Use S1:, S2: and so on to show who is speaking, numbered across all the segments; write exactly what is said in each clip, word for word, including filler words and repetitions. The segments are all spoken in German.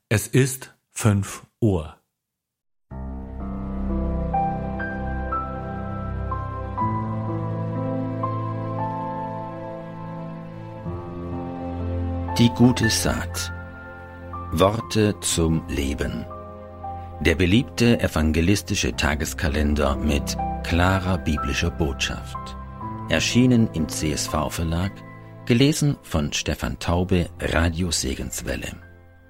S1: Es ist fünf Uhr.
S2: Die gute Saat. Worte zum Leben. Der beliebte evangelistische Tageskalender mit klarer biblischer Botschaft. Erschienen im C S V-Verlag, gelesen von Stefan Taube, Radio Segenswelle.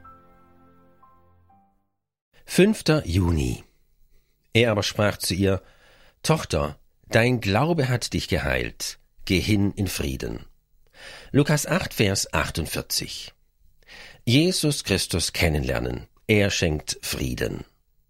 S2: fünfter Juni. Er aber sprach zu ihr: Tochter, dein Glaube hat dich geheilt, geh hin in Frieden. Lukas acht, Vers achtundvierzig. Jesus Christus kennenlernen, er schenkt Frieden.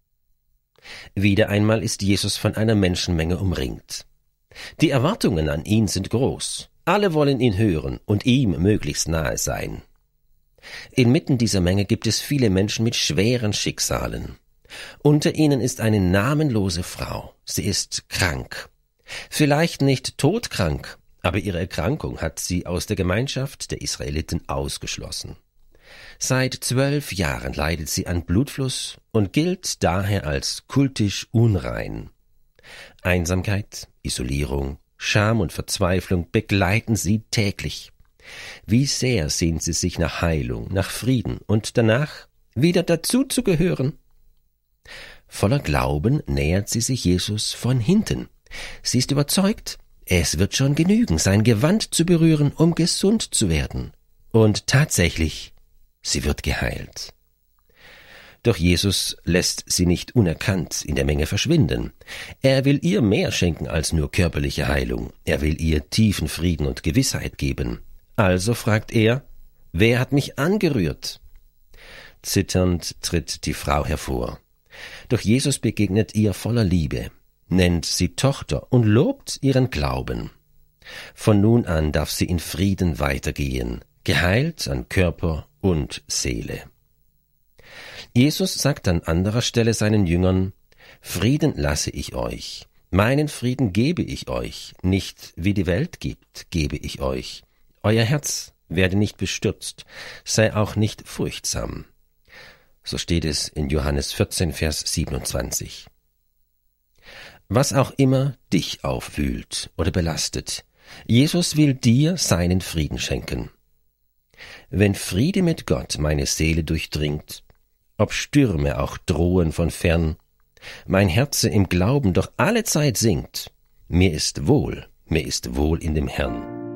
S2: Wieder einmal ist Jesus von einer Menschenmenge umringt. Die Erwartungen an ihn sind groß. Alle wollen ihn hören und ihm möglichst nahe sein. Inmitten dieser Menge gibt es viele Menschen mit schweren Schicksalen. Unter ihnen ist eine namenlose Frau. Sie ist krank. Vielleicht nicht todkrank, aber ihre Erkrankung hat sie aus der Gemeinschaft der Israeliten ausgeschlossen. Seit zwölf Jahren leidet sie an Blutfluss und gilt daher als kultisch unrein. Einsamkeit, Isolierung, Scham und Verzweiflung begleiten sie täglich. Wie sehr sehnt sie sich nach Heilung, nach Frieden und danach wieder dazu zu gehören. Voller Glauben nähert sie sich Jesus von hinten. Sie ist überzeugt, es wird schon genügen, sein Gewand zu berühren, um gesund zu werden. Und tatsächlich, sie wird geheilt. Doch Jesus lässt sie nicht unerkannt in der Menge verschwinden. Er will ihr mehr schenken als nur körperliche Heilung. Er will ihr tiefen Frieden und Gewissheit geben. Also fragt er: Wer hat mich angerührt? Zitternd tritt die Frau hervor. Doch Jesus begegnet ihr voller Liebe, nennt sie Tochter und lobt ihren Glauben. Von nun an darf sie in Frieden weitergehen, geheilt an Körper und Seele. Jesus sagt an anderer Stelle seinen Jüngern: Frieden lasse ich euch, meinen Frieden gebe ich euch, nicht wie die Welt gibt, gebe ich euch. Euer Herz werde nicht bestürzt, sei auch nicht furchtsam. So steht es in Johannes vierzehn, Vers siebenundzwanzig. Was auch immer dich aufwühlt oder belastet, Jesus will dir seinen Frieden schenken. Wenn Friede mit Gott meine Seele durchdringt, ob Stürme auch drohen von fern, mein Herze im Glauben doch allezeit singt, mir ist wohl, mir ist wohl in dem Herrn.